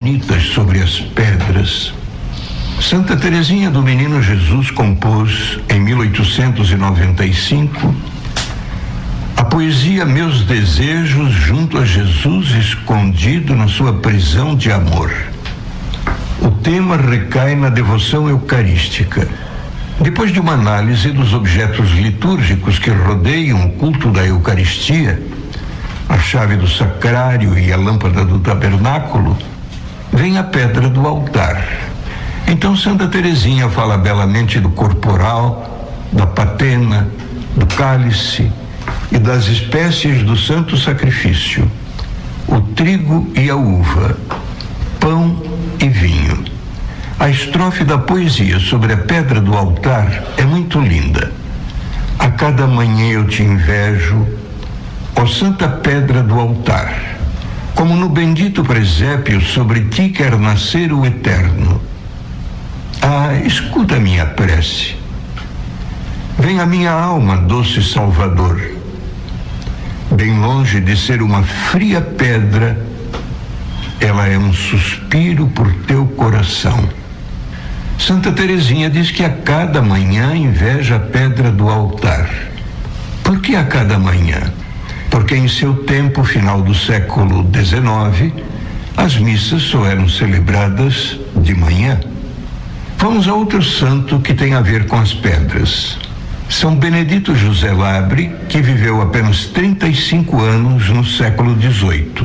bonitas sobre as pedras. Santa Teresinha do Menino Jesus compôs, em 1895, a poesia Meus Desejos junto a Jesus escondido na sua prisão de amor. O tema recai na devoção eucarística. Depois de uma análise dos objetos litúrgicos que rodeiam o culto da Eucaristia, a chave do sacrário e a lâmpada do tabernáculo, vem a pedra do altar. Então Santa Teresinha fala belamente do corporal, da patena, do cálice e das espécies do santo sacrifício, o trigo e a uva, pão e vinho. A estrofe da poesia sobre a pedra do altar é muito linda. A cada manhã eu te invejo, ó santa pedra do altar, como no bendito presépio sobre ti quer nascer o eterno. Ah, escuta a minha prece. Vem a minha alma, doce Salvador. Bem longe de ser uma fria pedra, ela é um suspiro por teu coração. Santa Teresinha diz que a cada manhã inveja a pedra do altar. Por que a cada manhã? Porque em seu tempo, final do século XIX, as missas só eram celebradas de manhã. Vamos a outro santo que tem a ver com as pedras. São Benedito José Labre, que viveu apenas 35 anos no século XVIII.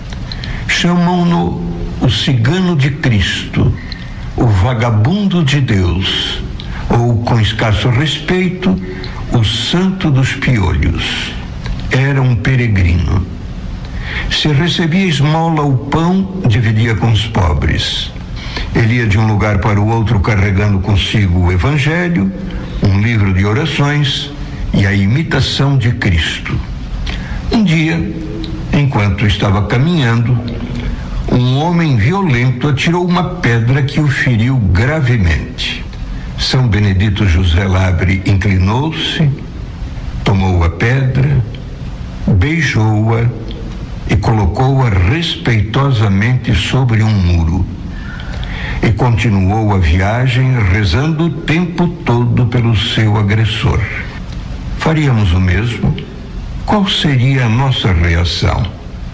Chamam-no o cigano de Cristo, o vagabundo de Deus, ou, com escasso respeito, o santo dos piolhos. Era um peregrino. Se recebia esmola ou pão, dividia com os pobres. Ele ia de um lugar para o outro carregando consigo o Evangelho, um livro de orações e a imitação de Cristo. Um dia, enquanto estava caminhando, um homem violento atirou uma pedra que o feriu gravemente. São Benedito José Labre inclinou-se, tomou a pedra, beijou-a e colocou-a respeitosamente sobre um muro. E continuou a viagem rezando o tempo todo pelo seu agressor. Faríamos o mesmo? Qual seria a nossa reação?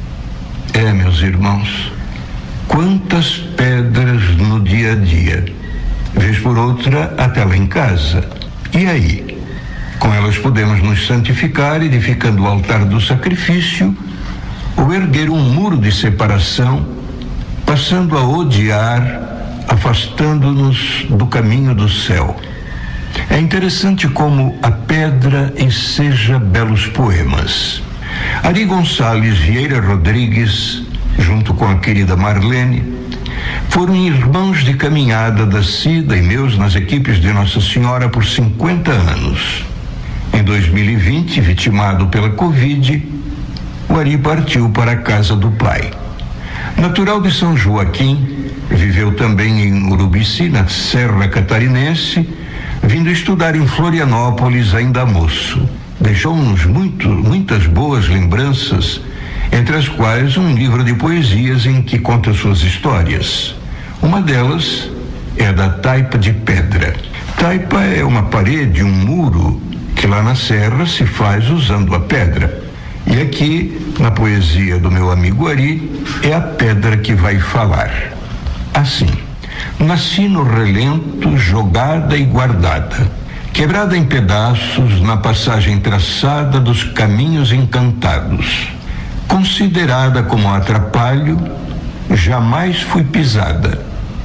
Meus irmãos, quantas pedras no dia a dia, vez por outra até lá em casa. E aí? Com elas podemos nos santificar, edificando o altar do sacrifício, ou erguer um muro de separação, passando a odiar, afastando-nos do caminho do céu. É interessante como a pedra enseja belos poemas. Ari Gonçalves Vieira Rodrigues, junto com a querida Marlene, foram irmãos de caminhada da Cida e meus nas equipes de Nossa Senhora por 50 anos. Em 2020, vitimado pela Covid, o Ari partiu para a casa do pai. Natural de São Joaquim, viveu também em Urubici, na Serra Catarinense, vindo estudar em Florianópolis ainda moço. Deixou-nos muitas boas lembranças, entre as quais um livro de poesias em que conta suas histórias. Uma delas é a da taipa de pedra. Taipa é uma parede, um muro, que lá na serra se faz usando a pedra. E aqui, na poesia do meu amigo Ari, é a pedra que vai falar. Assim: nasci no relento, jogada e guardada, quebrada em pedaços na passagem traçada dos caminhos encantados. Considerada como atrapalho, jamais fui pisada.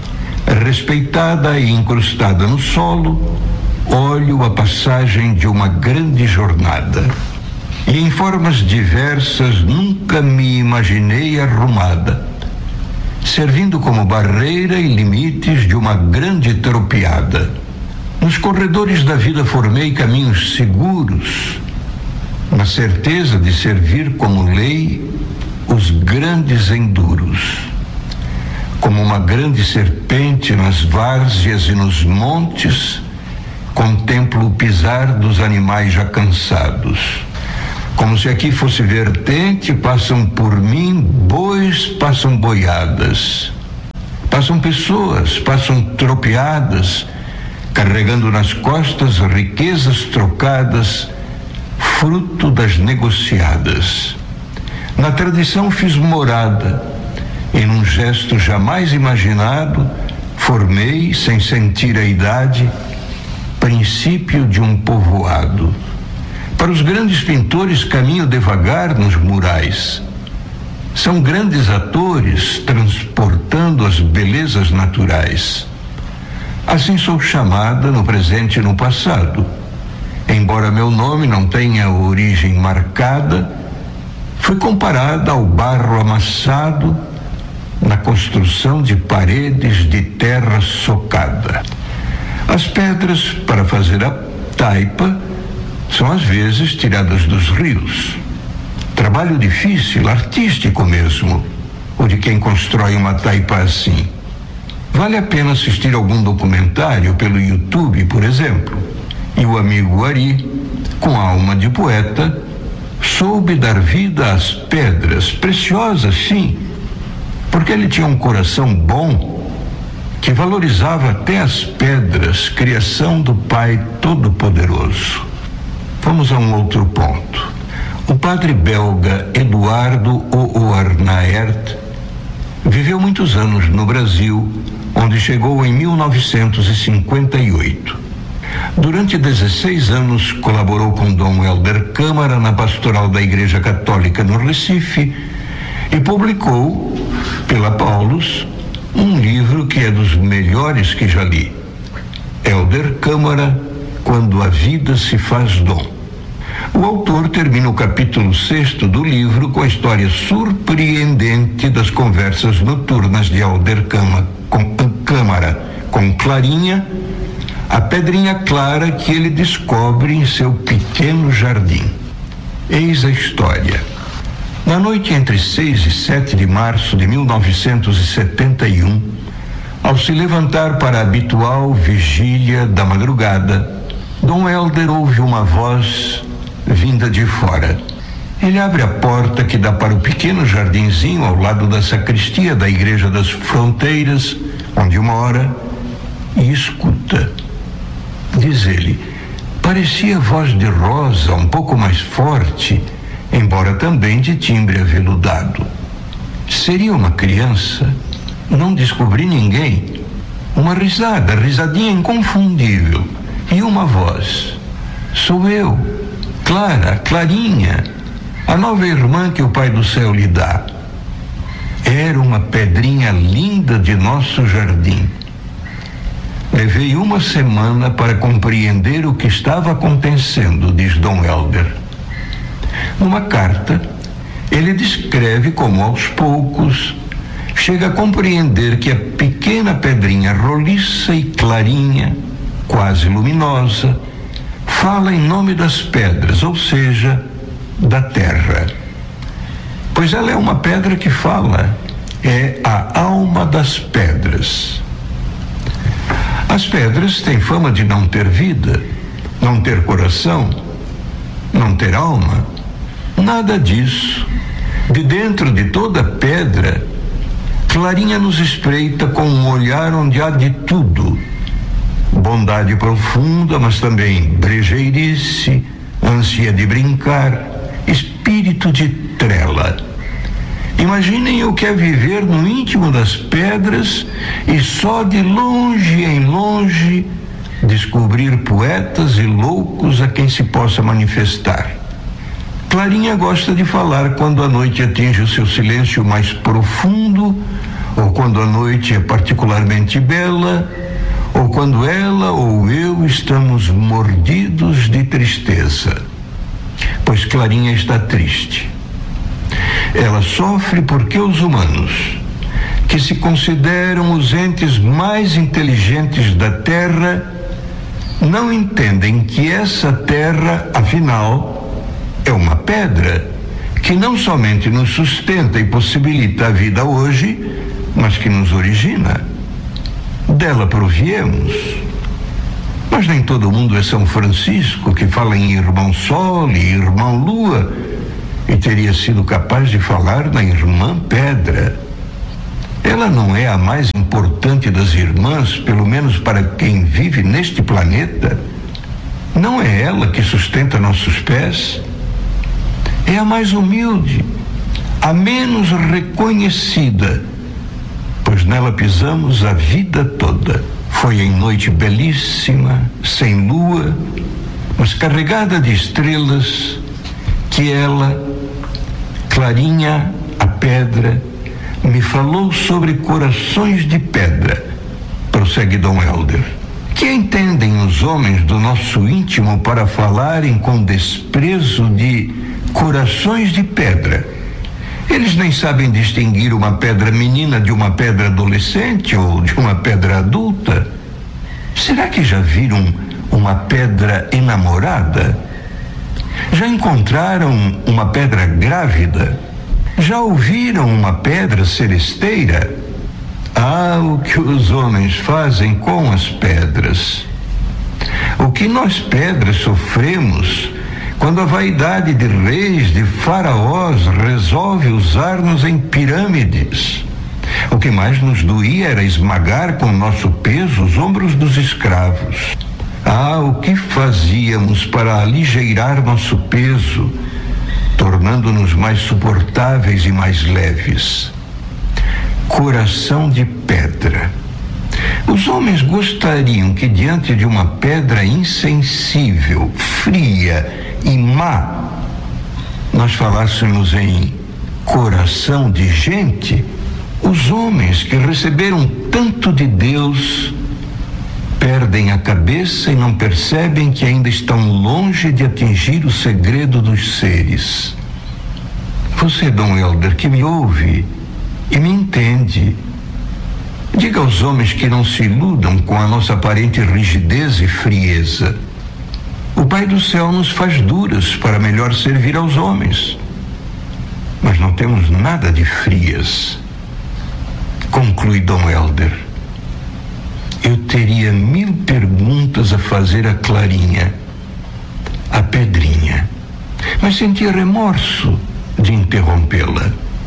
Respeitada e incrustada no solo, olho a passagem de uma grande jornada. E em formas diversas nunca me imaginei arrumada, servindo como barreira e limites de uma grande tropiada. Nos corredores da vida formei caminhos seguros, na certeza de servir como lei os grandes enduros. Como uma grande serpente nas várzeas e nos montes, contemplo o pisar dos animais já cansados. Como se aqui fosse vertente, passam por mim bois, passam boiadas. Passam pessoas, passam tropeadas, carregando nas costas riquezas trocadas, fruto das negociadas. Na tradição fiz morada, e num gesto jamais imaginado, formei, sem sentir a idade, princípio de um povoado. Para os grandes pintores caminho devagar nos murais. São grandes atores transportando as belezas naturais. Assim sou chamada no presente e no passado. Embora meu nome não tenha origem marcada, fui comparada ao barro amassado na construção de paredes de terra socada. As pedras para fazer a taipa são às vezes tiradas dos rios. Trabalho difícil, artístico mesmo, o de quem constrói uma taipa assim. Vale a pena assistir algum documentário pelo YouTube, por exemplo. E o amigo Ari, com alma de poeta, soube dar vida às pedras, preciosas sim, porque ele tinha um coração bom que valorizava até as pedras, criação do Pai Todo-Poderoso. Vamos a um outro ponto. O padre belga Eduardo Oornaert viveu muitos anos no Brasil, onde chegou em 1958. Durante 16 anos colaborou com Dom Helder Câmara na pastoral da Igreja Católica no Recife e publicou, pela Paulus, um livro que é dos melhores que já li. Helder Câmara, Quando a Vida se Faz Dom. O autor termina o capítulo 6º do livro com a história surpreendente das conversas noturnas de Helder Câmara com Clarinha, a pedrinha clara que ele descobre em seu pequeno jardim. Eis a história. Na noite entre 6 e 7 de março de 1971, ao se levantar para a habitual vigília da madrugada, Dom Helder ouve uma voz vinda de fora. Ele abre a porta que dá para o pequeno jardinzinho ao lado da sacristia da Igreja das Fronteiras, onde mora, e escuta. Diz ele, parecia voz de rosa, um pouco mais forte, embora também de timbre aveludado. Seria uma criança? Não descobri ninguém. Uma risadinha inconfundível. E uma voz. Sou eu, Clara, Clarinha, a nova irmã que o Pai do Céu lhe dá. Era uma pedrinha linda de nosso jardim. Levei uma semana para compreender o que estava acontecendo, diz Dom Helder. Numa carta, ele descreve como aos poucos chega a compreender que a pequena pedrinha roliça e clarinha, quase luminosa, fala em nome das pedras, ou seja, da terra. Pois ela é uma pedra que fala, é a alma das pedras. As pedras têm fama de não ter vida, não ter coração, não ter alma. Nada disso. De dentro de toda pedra, Clarinha nos espreita com um olhar onde há de tudo. Bondade profunda, mas também brejeirice, ânsia de brincar, espírito de trela. Imaginem o que é viver no íntimo das pedras e só de longe em longe descobrir poetas e loucos a quem se possa manifestar. Clarinha gosta de falar quando a noite atinge o seu silêncio mais profundo, ou quando a noite é particularmente bela, ou quando ela ou eu estamos mordidos de tristeza. Pois Clarinha está triste. Ela sofre porque os humanos, que se consideram os entes mais inteligentes da Terra, não entendem que essa Terra, afinal, é uma pedra que não somente nos sustenta e possibilita a vida hoje, mas que nos origina. Dela proviemos. Mas nem todo mundo é São Francisco, que fala em irmão Sol e irmão Lua, e teria sido capaz de falar na irmã Pedra. Ela não é a mais importante das irmãs, pelo menos para quem vive neste planeta. Não é ela que sustenta nossos pés. É a mais humilde, a menos reconhecida, pois nela pisamos a vida toda. Foi em noite belíssima, sem lua, mas carregada de estrelas, que ela, clarinha, a pedra, me falou sobre corações de pedra, prossegue Dom Helder. Que entendem os homens do nosso íntimo para falarem com desprezo de corações de pedra? Eles nem sabem distinguir uma pedra menina de uma pedra adolescente ou de uma pedra adulta. Será que já viram uma pedra enamorada? Já encontraram uma pedra grávida? Já ouviram uma pedra seresteira? Ah, o que os homens fazem com as pedras. O que nós pedras sofremos quando a vaidade de reis, de faraós, resolve usar-nos em pirâmides. O que mais nos doía era esmagar com nosso peso os ombros dos escravos. Ah, o que fazíamos para aligeirar nosso peso, tornando-nos mais suportáveis e mais leves. Coração de pedra. Os homens gostariam que diante de uma pedra insensível, fria e má, nós falássemos em coração de gente. Os homens que receberam tanto de Deus perdem a cabeça e não percebem que ainda estão longe de atingir o segredo dos seres. Você, Dom Helder, que me ouve e me entende, diga aos homens que não se iludam com a nossa aparente rigidez e frieza. O Pai do Céu nos faz duras para melhor servir aos homens, mas não temos nada de frias. Conclui Dom Helder. Eu teria 1000 perguntas a fazer a Clarinha, a Pedrinha, mas sentia remorso de interrompê-la.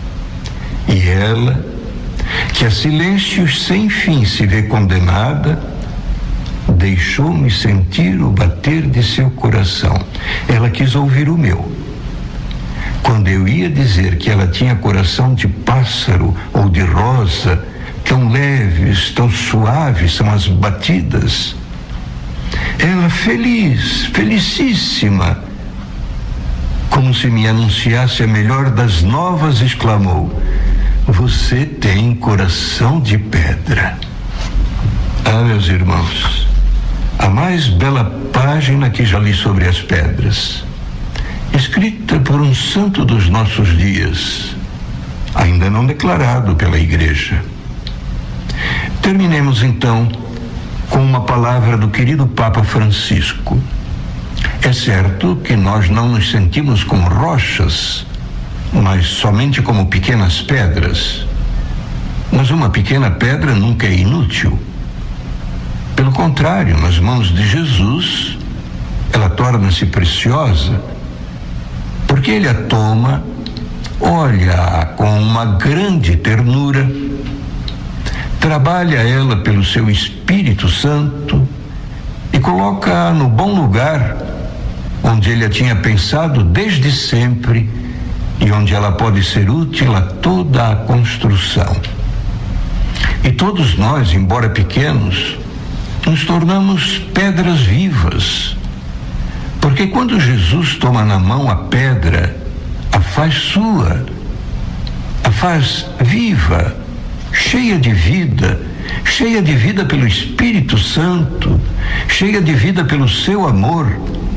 E ela, que a silêncios sem fim se vê condenada, deixou-me sentir o bater de seu coração. Ela quis ouvir o meu. Quando eu ia dizer que ela tinha coração de pássaro ou de rosa, tão leves, tão suaves são as batidas, ela feliz, felicíssima, como se me anunciasse a melhor das novas, exclamou: você tem coração de pedra. Ah, meus irmãos, a mais bela página que já li sobre as pedras, escrita por um santo dos nossos dias, ainda não declarado pela Igreja. Terminemos então com uma palavra do querido Papa Francisco. É certo que nós não nos sentimos como rochas, mas somente como pequenas pedras. Mas uma pequena pedra nunca é inútil. Pelo contrário, nas mãos de Jesus, ela torna-se preciosa, porque ele a toma, olha-a com uma grande ternura, trabalha ela pelo seu Espírito Santo e coloca-a no bom lugar onde ele a tinha pensado desde sempre e onde ela pode ser útil a toda a construção. E todos nós, embora pequenos, nos tornamos pedras vivas, porque quando Jesus toma na mão a pedra, a faz sua, a faz viva, cheia de vida pelo Espírito Santo, cheia de vida pelo seu amor.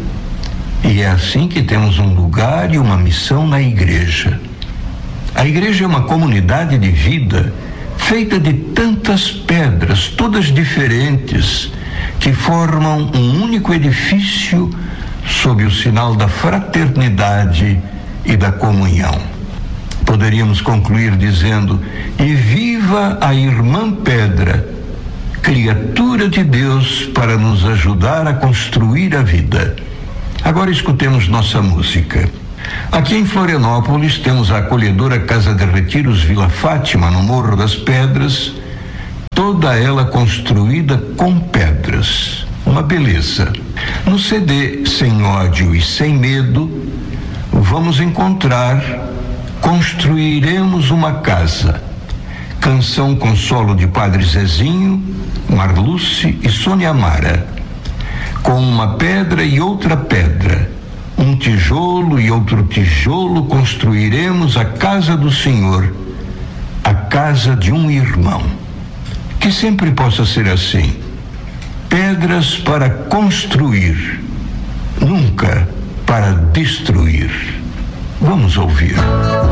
E é assim que temos um lugar e uma missão na Igreja. A Igreja é uma comunidade de vida feita de tantas pedras, todas diferentes, que formam um único edifício sob o sinal da fraternidade e da comunhão. Poderíamos concluir dizendo: e viva a irmã pedra, criatura de Deus para nos ajudar a construir a vida. Agora escutemos nossa música. Aqui em Florianópolis temos a acolhedora Casa de Retiros Vila Fátima, no Morro das Pedras, toda ela construída com pedras. Uma beleza. No CD Sem Ódio e Sem Medo, vamos encontrar Construiremos uma Casa, canção com solo de Padre Zezinho, Marluce e Sônia Mara. Com uma pedra e outra pedra, um tijolo e outro tijolo, construiremos a casa do Senhor, a casa de um irmão. Que sempre possa ser assim. Pedras para construir, nunca para destruir. Vamos ouvir.